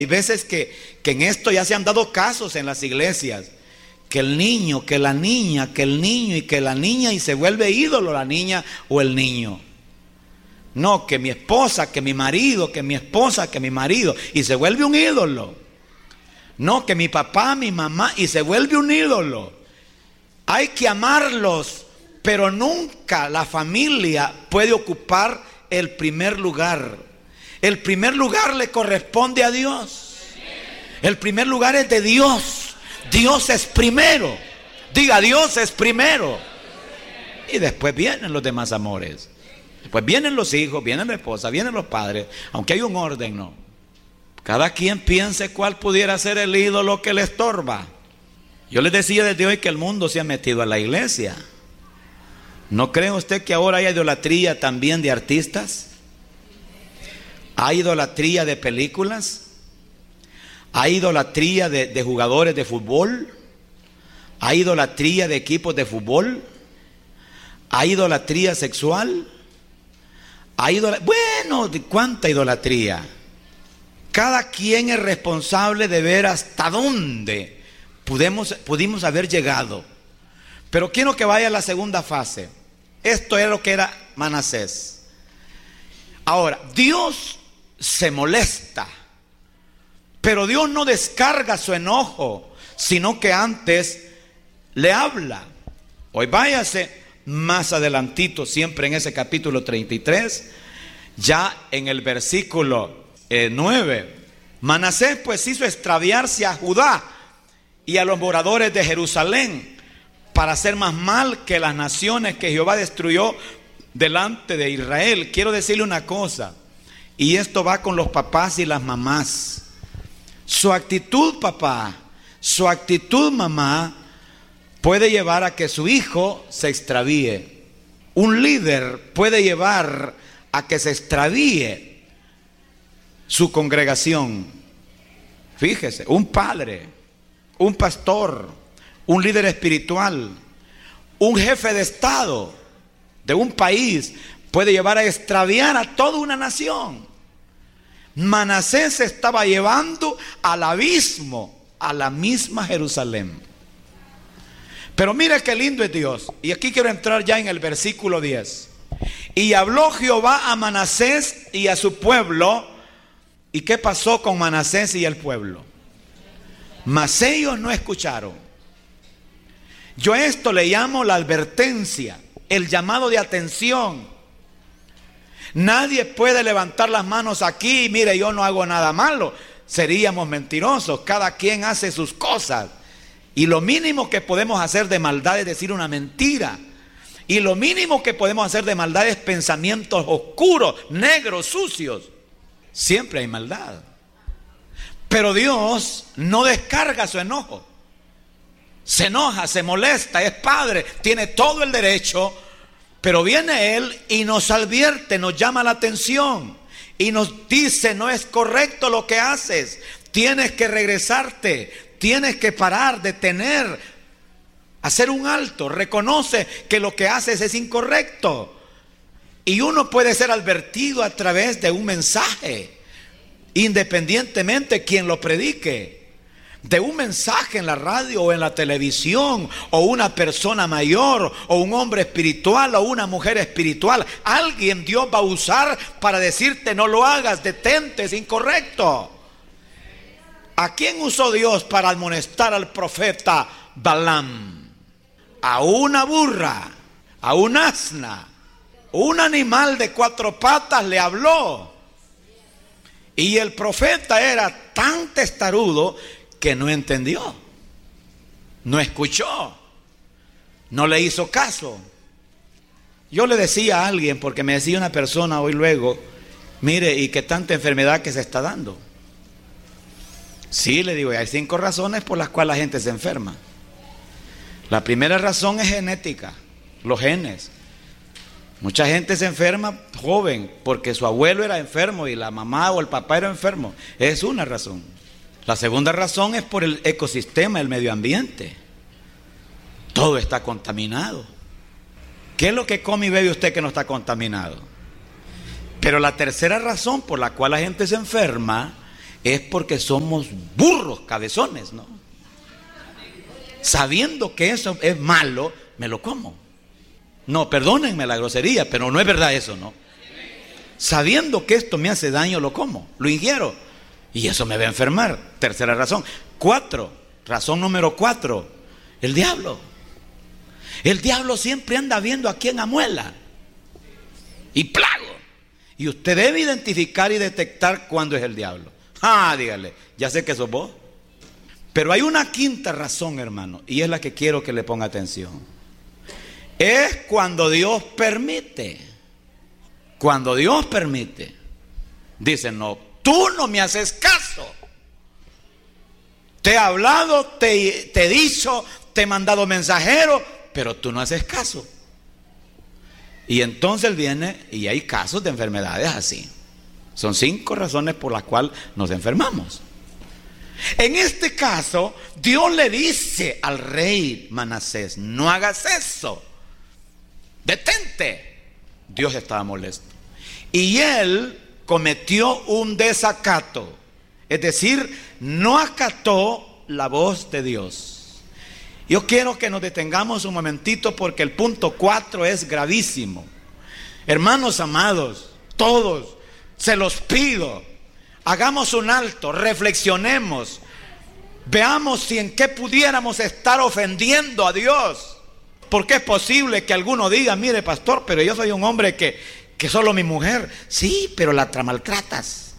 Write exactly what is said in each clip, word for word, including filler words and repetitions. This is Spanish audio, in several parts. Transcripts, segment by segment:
Hay veces que, que en esto ya se han dado casos en las iglesias, que el niño, que la niña, que el niño y que la niña, y se vuelve ídolo la niña o el niño. No, que mi esposa, que mi marido, que mi esposa, que mi marido, y se vuelve un ídolo. No, que mi papá, mi mamá, y se vuelve un ídolo. Hay que amarlos, pero nunca la familia puede ocupar el primer lugar. El primer lugar le corresponde a Dios. El primer lugar es de Dios. Dios es primero. Diga, Dios es primero. Y después vienen los demás amores. Después vienen los hijos, vienen la esposa, vienen los padres. Aunque hay un orden, no. Cada quien piense cuál pudiera ser el ídolo que le estorba. Yo les decía desde hoy que el mundo se ha metido a la iglesia. ¿No cree usted que ahora hay idolatría también de artistas? ¿Hay idolatría de películas? ¿Hay idolatría de, de jugadores de fútbol? ¿Hay idolatría de equipos de fútbol? ¿Hay idolatría sexual? ¿Hay idolatría? Bueno, ¿de cuánta idolatría? Cada quien es responsable de ver hasta dónde pudimos, pudimos haber llegado. Pero quiero que vaya a la segunda fase. Esto es lo que era Manasés. Ahora, Dios se molesta, pero Dios no descarga su enojo, sino que antes le habla. Hoy váyase más adelantito, siempre en ese capítulo treinta y tres, ya en el versículo eh, nueve. Manasés pues hizo extraviarse a Judá y a los moradores de Jerusalén, para hacer más mal que las naciones que Jehová destruyó delante de Israel. Quiero decirle una cosa, y esto va con los papás y las mamás. Su actitud, papá, su actitud, mamá, puede llevar a que su hijo se extravíe. Un líder puede llevar a que se extravíe su congregación. Fíjese, un padre, un pastor, un líder espiritual, un jefe de estado de un país puede llevar a extraviar a toda una nación. Manasés se estaba llevando al abismo a la misma Jerusalén. Pero mira qué lindo es Dios. Y aquí quiero entrar ya en el versículo diez. Y habló Jehová a Manasés y a su pueblo. ¿Y qué pasó con Manasés y el pueblo? Mas ellos no escucharon. Yo a esto le llamo la advertencia, el llamado de atención. Nadie puede levantar las manos aquí y mire, yo no hago nada malo. Seríamos mentirosos. Cada quien hace sus cosas. Y lo mínimo que podemos hacer de maldad es decir una mentira. Y lo mínimo que podemos hacer de maldad es pensamientos oscuros, negros, sucios. Siempre hay maldad. Pero Dios no descarga su enojo. Se enoja, se molesta, es padre, tiene todo el derecho. Pero viene Él y nos advierte, nos llama la atención y nos dice, no es correcto lo que haces, tienes que regresarte, tienes que parar, detener, hacer un alto, reconoce que lo que haces es incorrecto. Y uno puede ser advertido a través de un mensaje, independientemente de quien lo predique. De un mensaje en la radio o en la televisión, o una persona mayor, o un hombre espiritual, o una mujer espiritual. Alguien Dios va a usar para decirte no lo hagas, detente, es incorrecto. ¿A quién usó Dios para amonestar al profeta Balaam? A una burra, a un asna, un animal de cuatro patas le habló. Y el profeta era tan testarudo que no entendió, no escuchó, no le hizo caso. Yo le decía a alguien, porque me decía una persona hoy luego, mire, ¿y qué tanta enfermedad que se está dando? Sí, le digo, hay cinco razones por las cuales la gente se enferma. La primera razón es genética, los genes. Mucha gente se enferma joven porque su abuelo era enfermo y la mamá o el papá era enfermo. Es una razón. La segunda razón es por el ecosistema, el medio ambiente. Todo está contaminado. ¿Qué es lo que come y bebe usted que no está contaminado? Pero la tercera razón por la cual la gente se enferma, es porque somos burros, cabezones, ¿no? Sabiendo que eso es malo, me lo como. No, perdónenme la grosería, pero no es verdad eso, ¿no? Sabiendo que esto me hace daño, lo como, lo ingiero. Y eso me va a enfermar. Tercera razón. Cuatro, razón número cuatro, el diablo. El diablo siempre anda viendo a quién amuela y plago. Y usted debe identificar y detectar cuándo es el diablo. Ah, dígale, ya sé que sos vos. Pero hay una quinta razón, hermano, y es la que quiero que le ponga atención. Es cuando Dios permite. Cuando Dios permite. Dice, no, tú no me haces caso. Te he hablado, te, te he dicho, te he mandado mensajero, pero tú no haces caso. Y entonces viene, y hay casos de enfermedades así. Son cinco razones por las cuales nos enfermamos. En este caso, Dios le dice al rey Manasés, no hagas eso, detente. Dios estaba molesto. Y él cometió un desacato, es decir, no acató la voz de Dios. Yo quiero que nos detengamos un momentito porque el punto cuatro es gravísimo. Hermanos amados, todos, se los pido, hagamos un alto, reflexionemos, veamos si en qué pudiéramos estar ofendiendo a Dios. Porque es posible que alguno diga, mire pastor, pero yo soy un hombre que, que solo mi mujer, sí, pero la maltratas.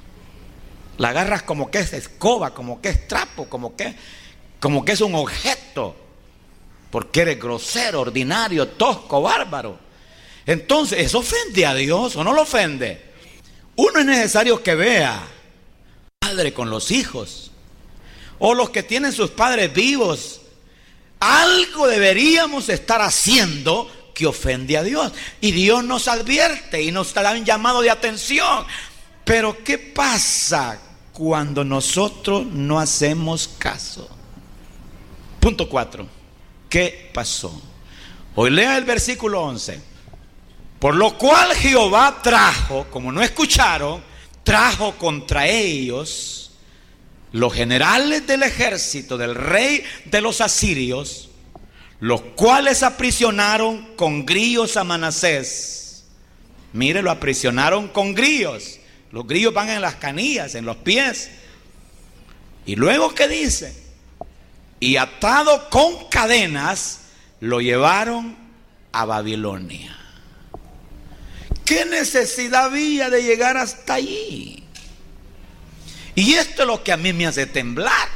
La agarras como que es escoba, como que es trapo, como que, como que es un objeto. Porque eres grosero, ordinario, tosco, bárbaro. Entonces, ¿eso ofende a Dios o no lo ofende? Uno es necesario que vea, padre con los hijos, o los que tienen sus padres vivos, algo deberíamos estar haciendo que ofende a Dios. Y Dios nos advierte y nos da un llamado de atención. Pero ¿qué pasa cuando nosotros no hacemos caso? Punto cuatro. ¿Qué pasó? Hoy lea el versículo once. Por lo cual Jehová trajo, como no escucharon, trajo contra ellos los generales del ejército del rey de los asirios, los cuales aprisionaron con grillos a Manasés. Mire, lo aprisionaron con grillos. Los grillos van en las canillas, en los pies. Y luego, ¿qué dice? Y atado con cadenas, lo llevaron a Babilonia. ¿Qué necesidad había de llegar hasta allí? Y esto es lo que a mí me hace temblar.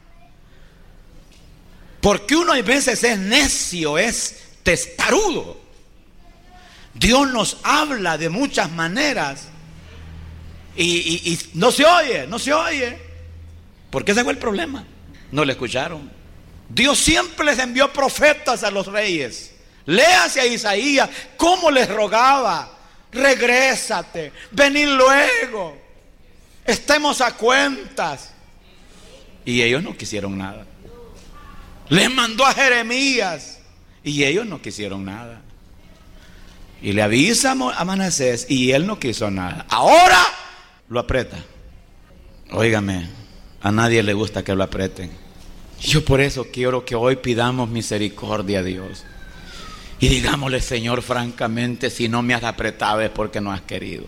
Porque uno a veces es necio, es testarudo. Dios nos habla de muchas maneras y, y, y no se oye, no se oye. Porque ese fue el problema. No le escucharon. Dios siempre les envió profetas a los reyes. Léase a Isaías cómo les rogaba: regrésate, venid luego, estemos a cuentas. Y ellos no quisieron nada. Les mandó a Jeremías y ellos no quisieron nada. Y le avisa a Manasés y él no quiso nada. Ahora lo aprieta. Óigame, a nadie le gusta que lo aprieten. Yo por eso quiero que hoy pidamos misericordia a Dios y digámosle: Señor, francamente, si no me has apretado es porque no has querido.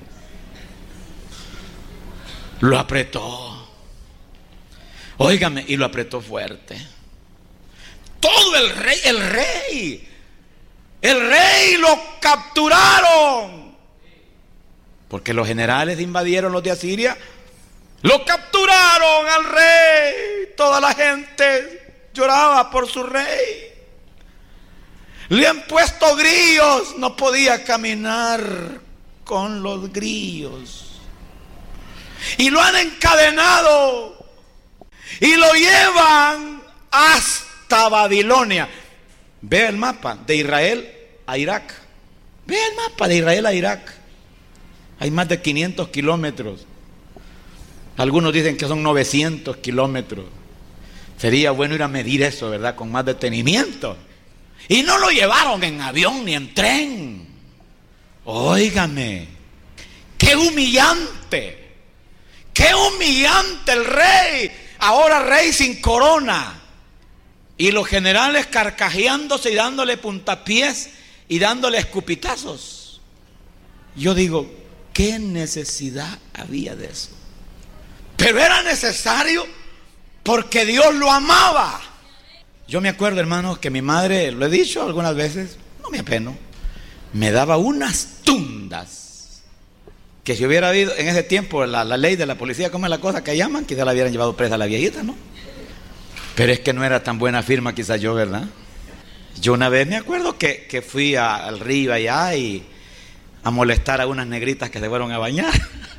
Lo apretó. Óigame, y lo apretó fuerte. Todo el rey, el rey, el rey lo capturaron. Porque los generales invadieron los de Asiria, lo capturaron al rey. Toda la gente lloraba por su rey. Le han puesto grillos, no podía caminar con los grillos. Y lo han encadenado y lo llevan hasta Babilonia. Vea el mapa de Israel a Irak. Vea el mapa de Israel a Irak. Hay más de quinientos kilómetros. Algunos dicen que son novecientos kilómetros. Sería bueno ir a medir eso, ¿verdad? Con más detenimiento. Y no lo llevaron en avión ni en tren. Óigame, qué humillante, ¡Qué humillante el rey! Ahora rey sin corona. Y los generales carcajeándose y dándole puntapiés y dándole escupitazos. Yo digo, ¿qué necesidad había de eso? Pero era necesario porque Dios lo amaba. Yo me acuerdo, hermanos, que mi madre, lo he dicho algunas veces, no me apeno, me daba unas tundas que si hubiera habido en ese tiempo la, la ley de la policía, ¿cómo es la cosa que llaman? Quizá la hubieran llevado presa a la viejita, ¿no? Pero es que no era tan buena firma quizás yo, ¿verdad? Yo una vez me acuerdo que, que fui a, al río allá y a molestar a unas negritas que se fueron a bañar.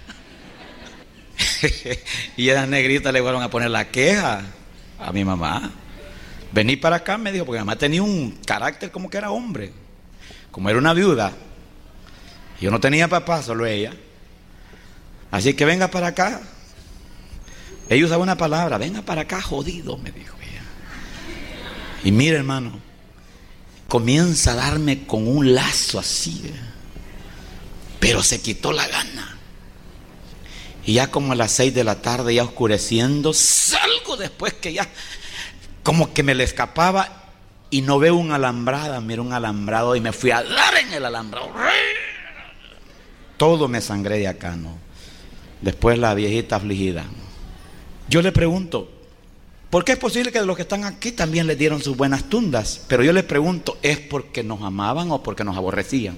Y esas negritas le fueron a poner la queja a mi mamá. Vení para acá, me dijo, porque mi mamá tenía un carácter como que era hombre. Como era una viuda, yo no tenía papá, solo ella. Así que venga para acá. Ella usaba una palabra, venga para acá, jodido, me dijo ella. Y mire, hermano, comienza a darme con un lazo así, ¿eh? Pero se quitó la gana. Y ya como a las seis de la tarde, ya oscureciendo, salgo después que ya como que me le escapaba y no veo un alambrado, miro un alambrado y me fui a dar en el alambrado. Todo me sangré de acá, ¿no? Después la viejita afligida. Yo le pregunto, ¿por qué es posible que de los que están aquí también les dieron sus buenas tundas? Pero yo les pregunto, ¿es porque nos amaban o porque nos aborrecían?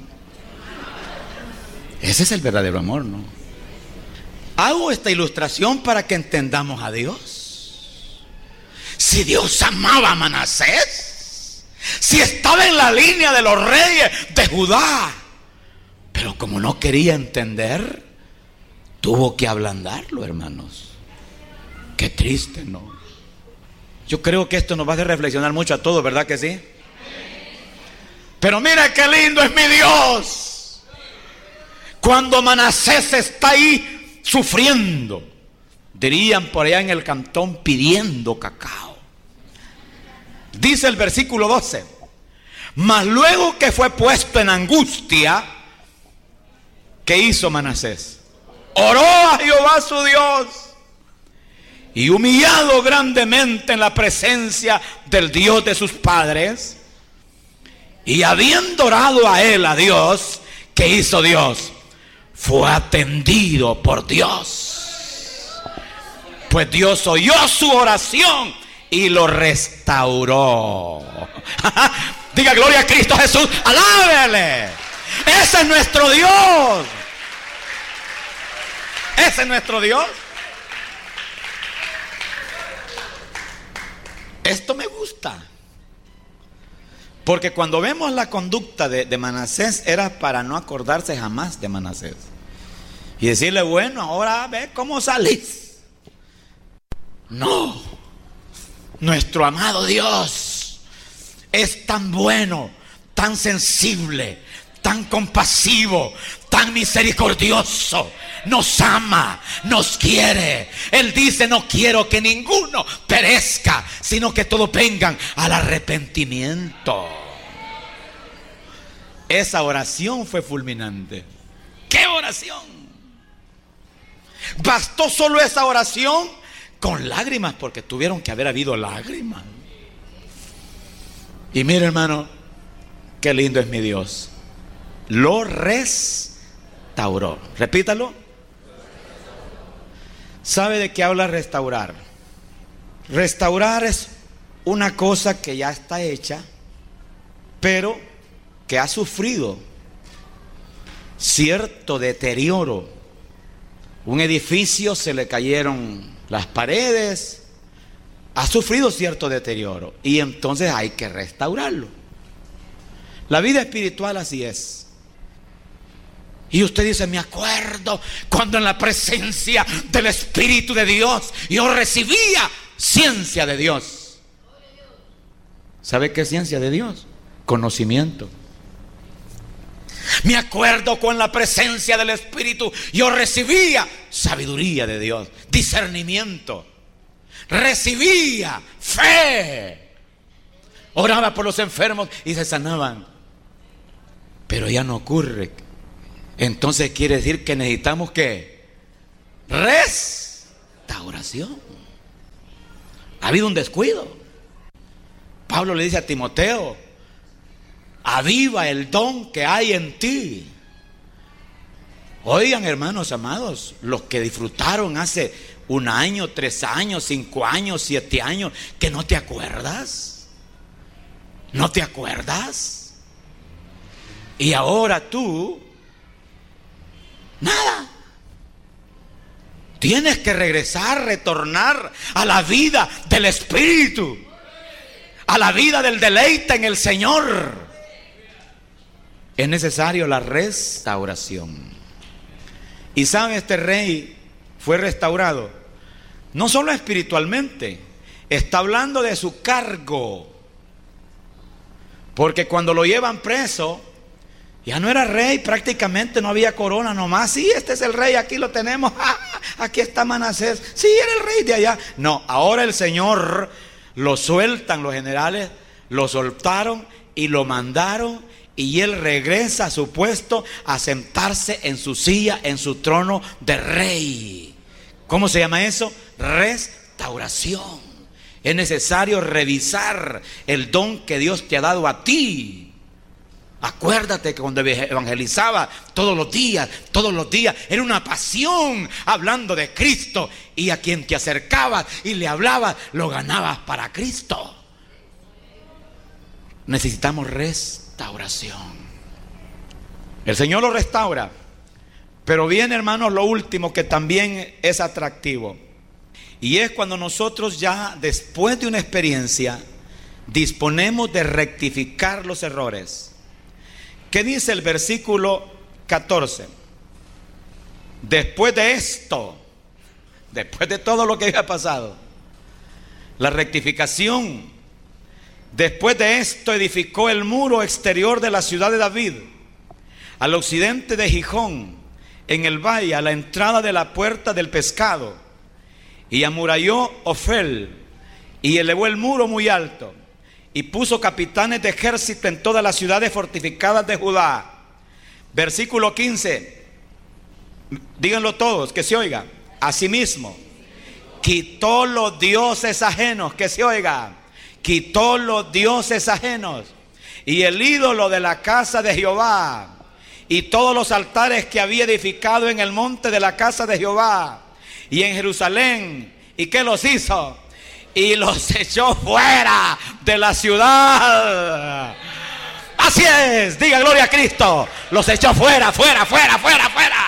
Ese es el verdadero amor, ¿no? Hago esta ilustración para que entendamos a Dios. Si Dios amaba a Manasés, si estaba en la línea de los reyes de Judá, pero como no quería entender, tuvo que ablandarlo, hermanos. Qué triste, ¿no? Yo creo que esto nos va a hacer reflexionar mucho a todos, ¿verdad que sí? Pero mira qué lindo es mi Dios. Cuando Manasés está ahí sufriendo, dirían por allá en el cantón, pidiendo cacao. Dice el versículo doce: mas luego que fue puesto en angustia, ¿qué hizo Manasés? Oró a Jehová su Dios, y humillado grandemente en la presencia del Dios de sus padres, y habiendo orado a él, a Dios, ¿qué hizo Dios? Fue atendido por Dios, pues Dios oyó su oración y lo restauró. Diga gloria a Cristo Jesús, alábele. Ese es nuestro Dios. Ese es nuestro Dios. Esto me gusta, porque cuando vemos la conducta de, de Manasés, era para no acordarse jamás de Manasés y decirle, bueno, ahora ve cómo salís. No, nuestro amado Dios es tan bueno, tan sensible, tan compasivo, tan misericordioso. Nos ama, nos quiere. Él dice, no quiero que ninguno perezca, sino que todos vengan al arrepentimiento. Esa oración fue fulminante. ¿Qué oración? Bastó solo esa oración con lágrimas, porque tuvieron que haber habido lágrimas. Y mire, hermano, qué lindo es mi Dios. Lo restauró. Repítalo. ¿Sabe de qué habla restaurar? Restaurar es una cosa que ya está hecha, pero que ha sufrido cierto deterioro. Un edificio se le cayeron las paredes, ha sufrido cierto deterioro y entonces hay que restaurarlo. La vida espiritual así es. Y usted dice, me acuerdo cuando en la presencia del Espíritu de Dios yo recibía ciencia de Dios. ¿Sabe qué es ciencia de Dios? Conocimiento. Me acuerdo con la presencia del Espíritu yo recibía sabiduría de Dios, discernimiento. Recibía fe. Oraba por los enfermos y se sanaban. Pero ya no ocurre. Entonces quiere decir que necesitamos que res restauración. Ha habido un descuido. Pablo le dice a Timoteo: aviva el don que hay en ti. Oigan, hermanos amados, los que disfrutaron hace un año, tres años, cinco años, siete años, que no te acuerdas. ¿No te acuerdas? Y ahora tú, nada. Tienes que regresar, retornar a la vida del Espíritu, a la vida del deleite en el Señor. Es necesario la restauración. Y sabe, este rey fue restaurado no solo espiritualmente, está hablando de su cargo. Porque cuando lo llevan preso, ya no era rey, prácticamente no había corona nomás. Sí, este es el rey, aquí lo tenemos. Ah, aquí está Manasés. Sí, era el rey de allá. No, ahora el Señor lo sueltan los generales, lo soltaron y lo mandaron. Y él regresa a su puesto a sentarse en su silla, en su trono de rey. ¿Cómo se llama eso? Restauración. Es necesario revisar el don que Dios te ha dado a ti. Acuérdate que cuando evangelizaba todos los días, todos los días, era una pasión hablando de Cristo. Y a quien te acercabas y le hablabas, lo ganabas para Cristo. Necesitamos restauración. El Señor lo restaura. Pero viene, hermanos, lo último que también es atractivo. Y es cuando nosotros ya, después de una experiencia, disponemos de rectificar los errores. ¿Qué dice el versículo catorce? Después de esto, después de todo lo que había pasado, la rectificación. Después de esto edificó el muro exterior de la ciudad de David, al occidente de Gijón, en el valle, a la entrada de la puerta del pescado, y amuralló Ofel, y elevó el muro muy alto, y puso capitanes de ejército en todas las ciudades fortificadas de Judá. Versículo quince, díganlo todos, que se oiga. Asimismo, quitó los dioses ajenos, que se oiga. Quitó los dioses ajenos y el ídolo de la casa de Jehová y todos los altares que había edificado en el monte de la casa de Jehová y en Jerusalén. ¿Y qué los hizo? Y los echó fuera de la ciudad. Así es, diga gloria a Cristo. Los echó fuera, fuera, fuera, fuera, fuera.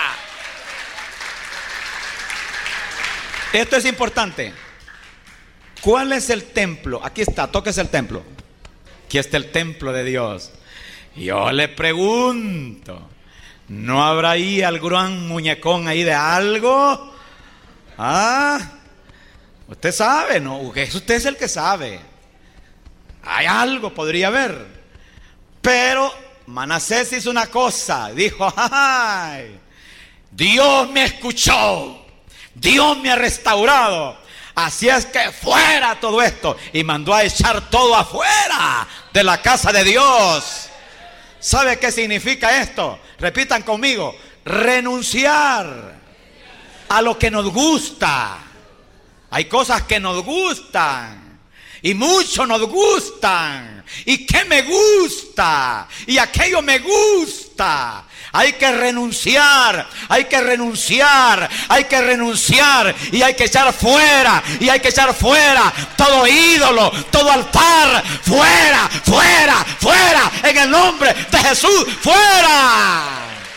Esto es importante. ¿Cuál es el templo? Aquí está, tóquese el templo. Aquí está el templo de Dios. Yo le pregunto, ¿no habrá ahí algún muñecón ahí de algo? Ah, usted sabe, ¿no? Usted es el que sabe. Hay algo, podría haber. Pero Manasés hizo una cosa. Dijo, ¡ay! Dios me escuchó. Dios me ha restaurado. Así es que fuera todo esto. Y mandó a echar todo afuera de la casa de Dios. ¿Sabe qué significa esto? Repitan conmigo. Renunciar a lo que nos gusta. Hay cosas que nos gustan. Y mucho nos gustan. ¿Y qué me gusta? Y aquello me gusta. Hay que renunciar, hay que renunciar, hay que renunciar y hay que echar fuera, y hay que echar fuera todo ídolo, todo altar, fuera, fuera, fuera, en el nombre de Jesús, fuera.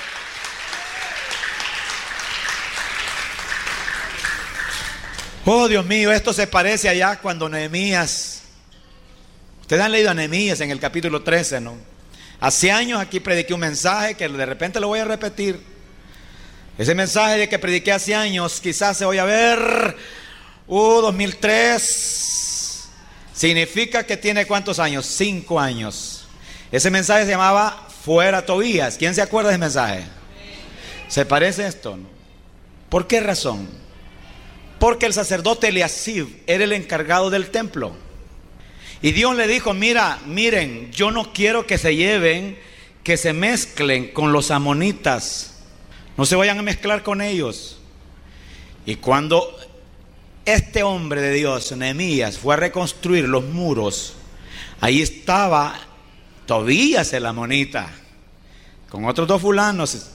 Oh, Dios mío, esto se parece allá cuando Nehemías, ustedes han leído a Nehemías en el capítulo trece, ¿no? Hace años aquí prediqué un mensaje que de repente lo voy a repetir. Ese mensaje de que prediqué hace años, quizás se voy a ver, uh, dos mil tres, significa que tiene ¿cuántos años? Cinco años. Ese mensaje se llamaba Fuera Tobías. ¿Quién se acuerda de ese mensaje? ¿Se parece esto? ¿No? ¿Por qué razón? Porque el sacerdote Eliasib era el encargado del templo. Y Dios le dijo, mira, miren, yo no quiero que se lleven, que se mezclen con los amonitas. No se vayan a mezclar con ellos. Y cuando este hombre de Dios, Nehemías, fue a reconstruir los muros, ahí estaba Tobías el amonita, con otros dos fulanos.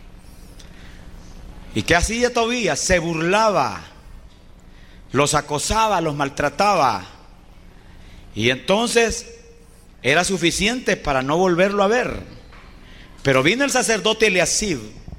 ¿Y qué hacía Tobías? Se burlaba, los acosaba, los maltrataba. Y entonces era suficiente para no volverlo a ver. Pero vino el sacerdote Eliasib.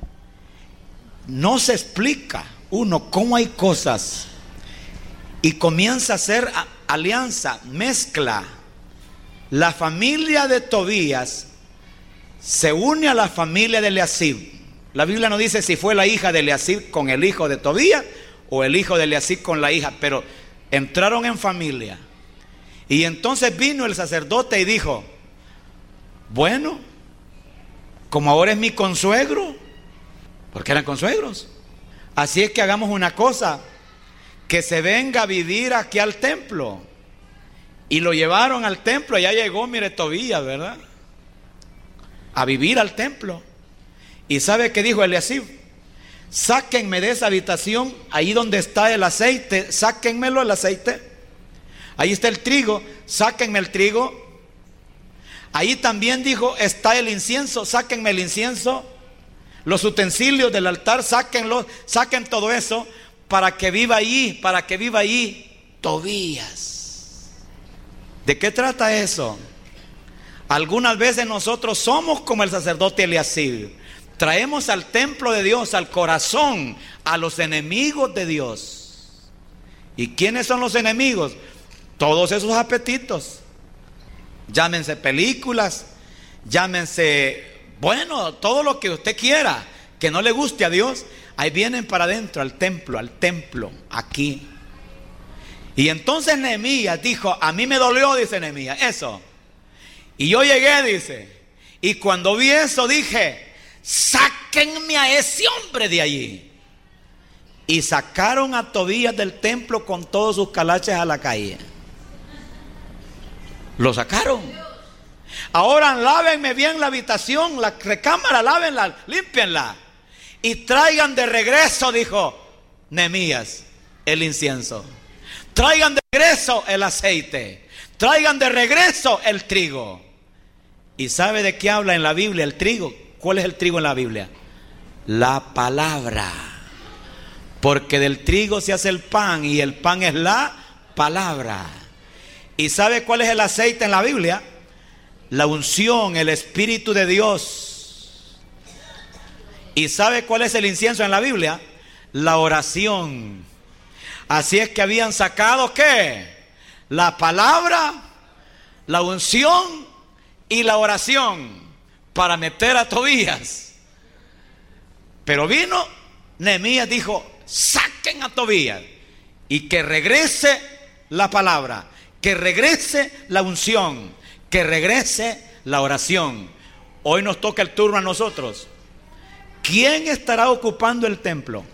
No se explica, uno, cómo hay cosas. Y comienza a hacer alianza, mezcla. La familia de Tobías se une a la familia de Eliasib. La Biblia no dice si fue la hija de Eliasib con el hijo de Tobías o el hijo de Eliasib con la hija, pero entraron en familia. Y entonces vino el sacerdote y dijo: bueno, como ahora es mi consuegro, porque eran consuegros, así es que hagamos una cosa, que se venga a vivir aquí al templo. Y lo llevaron al templo. Ya llegó, mire, Tobías, ¿verdad?, a vivir al templo. ¿Y sabe qué dijo Eliasib? Sáquenme de esa habitación, ahí donde está el aceite, sáquenmelo el aceite. Ahí está el trigo, sáquenme el trigo. Ahí también dijo, está el incienso, sáquenme el incienso. Los utensilios del altar, sáquenlos, saquen todo eso, para que viva allí, para que viva allí Tobías. ¿De qué trata eso? Algunas veces nosotros somos como el sacerdote Eliasib. Traemos al templo de Dios, al corazón, a los enemigos de Dios. ¿Y quiénes son los enemigos? Todos esos apetitos. Llámense películas, llámense, bueno, todo lo que usted quiera, que no le guste a Dios, ahí vienen para adentro, al templo, al templo, aquí. Y entonces Nehemías dijo, a mí me dolió, dice Nehemías, eso. Y yo llegué, dice, y cuando vi eso dije, sáquenme a ese hombre de allí. Y sacaron a Tobías del templo con todos sus calaches a la calle. Lo sacaron. Ahora lávenme bien la habitación, la recámara, lávenla, límpienla. Y traigan de regreso, dijo Nehemías, el incienso. Traigan de regreso el aceite. Traigan de regreso el trigo. ¿Y sabe de qué habla en la Biblia el trigo? ¿Cuál es el trigo en la Biblia? La palabra. Porque del trigo se hace el pan y el pan es la palabra. ¿Y sabe cuál es el aceite en la Biblia? La unción, el Espíritu de Dios. ¿Y sabe cuál es el incienso en la Biblia? La oración. Así es que habían sacado ¿qué? La palabra, la unción y la oración para meter a Tobías. Pero vino Nehemías, dijo, saquen a Tobías y que regrese la palabra, que regrese la unción, que regrese la oración. Hoy nos toca el turno a nosotros. ¿Quién estará ocupando el templo?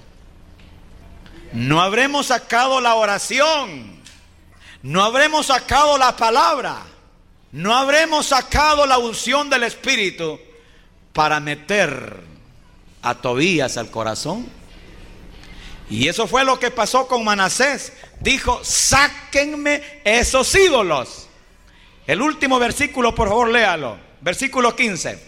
No habremos sacado la oración, no habremos sacado la palabra, no habremos sacado la unción del Espíritu para meter a Tobías al corazón. Y eso fue lo que pasó con Manasés. Dijo, sáquenme esos ídolos. El último versículo, por favor, léalo. Versículo quince.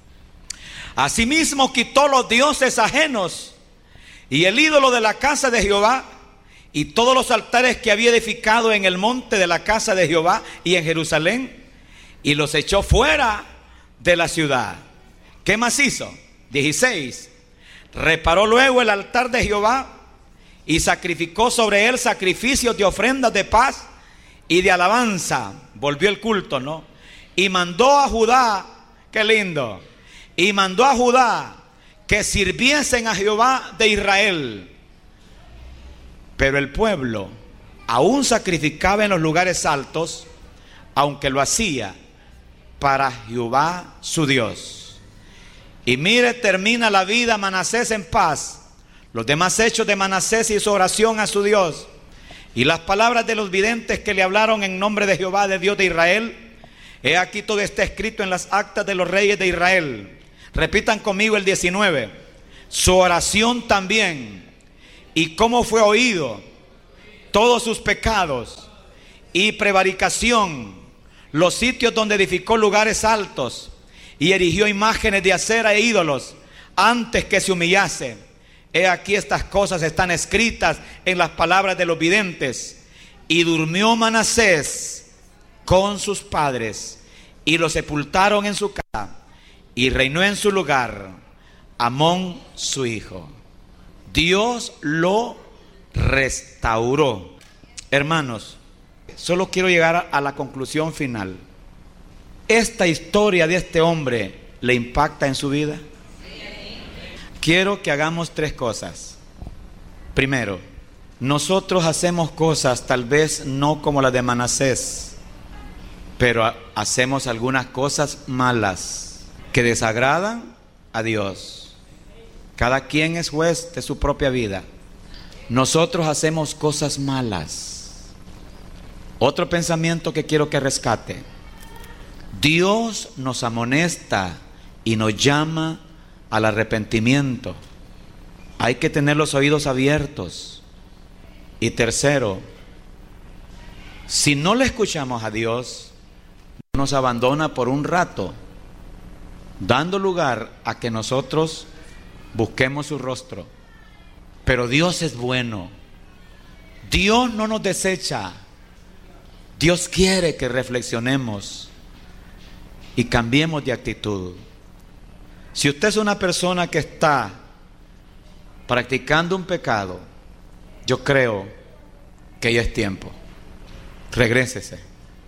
Asimismo quitó los dioses ajenos y el ídolo de la casa de Jehová y todos los altares que había edificado en el monte de la casa de Jehová y en Jerusalén, y los echó fuera de la ciudad. ¿Qué más hizo? dieciséis. Reparó luego el altar de Jehová y sacrificó sobre él sacrificios de ofrendas de paz y de alabanza. Volvió el culto, ¿no? Y mandó a Judá, qué lindo, y mandó a Judá que sirviesen a Jehová de Israel. Pero el pueblo aún sacrificaba en los lugares altos, aunque lo hacía para Jehová su Dios. Y mire, termina la vida Manasés en paz. Los demás hechos de Manasés y su oración a su Dios, y las palabras de los videntes que le hablaron en nombre de Jehová, de Dios de Israel. He aquí todo está escrito en las actas de los reyes de Israel. Repitan conmigo el diecinueve. Su oración también, y cómo fue oído todos sus pecados y prevaricación, los sitios donde edificó lugares altos y erigió imágenes de acera e ídolos antes que se humillase. He aquí estas cosas están escritas en las palabras de los videntes. Y durmió Manasés con sus padres y lo sepultaron en su casa y reinó en su lugar Amón su hijo. Dios lo restauró. Hermanos, solo quiero llegar a la conclusión final. ¿Esta historia de este hombre le impacta en su vida? Quiero que hagamos tres cosas. Primero, nosotros hacemos cosas tal vez no como las de Manasés, pero hacemos algunas cosas malas que desagradan a Dios. Cada quien es juez de su propia vida. Nosotros hacemos cosas malas. Otro pensamiento que quiero que rescate: Dios nos amonesta y nos llama al arrepentimiento. Hay que tener los oídos abiertos. Y tercero, si no le escuchamos a Dios, nos abandona por un rato, dando lugar a que nosotros busquemos su rostro. Pero Dios es bueno. Dios no nos desecha. Dios quiere que reflexionemos y cambiemos de actitud. Si usted es una persona que está practicando un pecado, yo creo que ya es tiempo. Regrésese.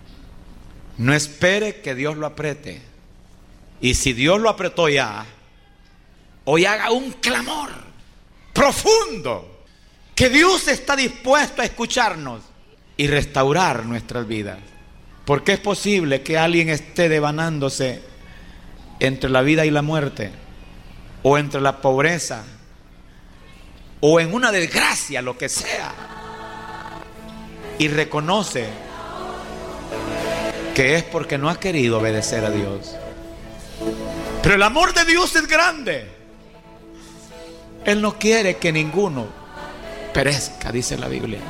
No espere que Dios lo apriete. Y si Dios lo apretó ya, hoy haga un clamor profundo, que Dios está dispuesto a escucharnos y restaurar nuestras vidas. Porque es posible que alguien esté devanándose entre la vida y la muerte, o entre la pobreza, o en una desgracia, lo que sea, y reconoce que es porque no ha querido obedecer a Dios. Pero el amor de Dios es grande. Él no quiere que ninguno perezca, dice la Biblia.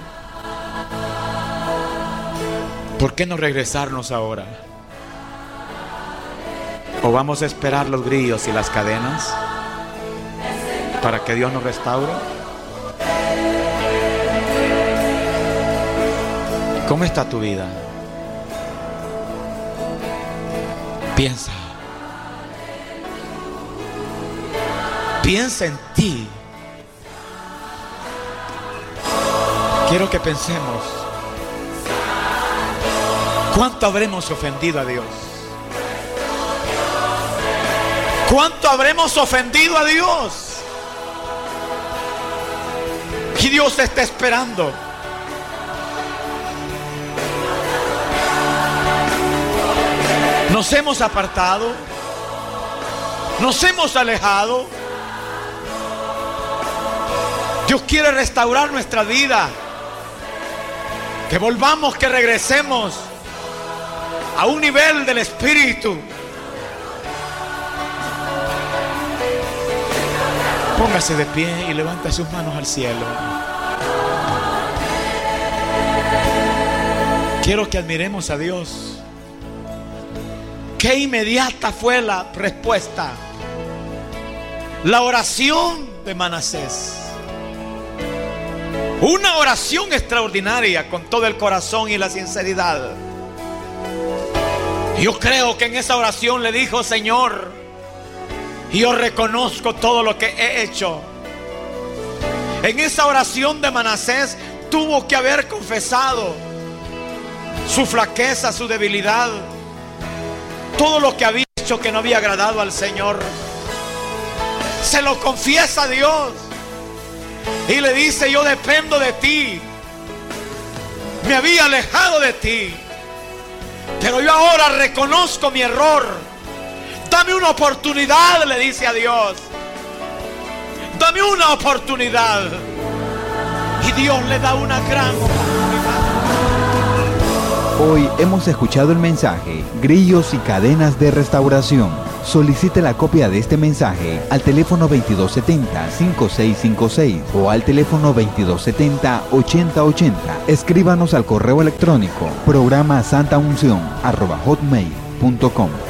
¿Por qué no regresarnos ahora? ¿O vamos a esperar los grillos y las cadenas para que Dios nos restaure? ¿Cómo está tu vida? Piensa. Piensa en ti. Quiero que pensemos. ¿Cuánto habremos ofendido a Dios? ¿Cuánto habremos ofendido a Dios? Y Dios está esperando. Nos hemos apartado, nos hemos alejado. Dios quiere restaurar nuestra vida, que volvamos, que regresemos a un nivel del Espíritu. Póngase de pie y levante sus manos al cielo. Quiero que admiremos a Dios. Qué inmediata fue la respuesta. La oración de Manasés. Una oración extraordinaria, con todo el corazón y la sinceridad. Yo creo que en esa oración le dijo: Señor, yo reconozco todo lo que he hecho. En esa oración de Manasés tuvo que haber confesado su flaqueza, su debilidad, todo lo que había hecho que no había agradado al Señor. Se lo confiesa a Dios y le dice: yo dependo de ti, me había alejado de ti, pero yo ahora reconozco mi error. Dame una oportunidad, le dice a Dios. Dame una oportunidad. Y Dios le da una gran oportunidad. Hoy hemos escuchado el mensaje Grillos y Cadenas de Restauración. Solicite la copia de este mensaje al teléfono veintidós setenta, cincuenta y seis cincuenta y seis o al teléfono veintidós setenta, ochenta ochenta. Escríbanos al correo electrónico programa santa unción arroba hotmail punto com.